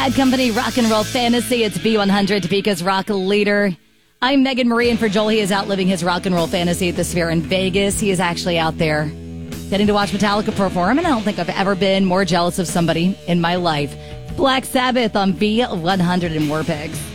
Bad Company Rock and Roll Fantasy. It's B100, Topeka's rock leader. I'm Megan Marie, and for Joel, he is out living his rock and roll fantasy at the Sphere in Vegas. He is actually out there getting to watch Metallica perform, and I don't think I've ever been more jealous of somebody in my life. Black Sabbath on B100 and War Pigs.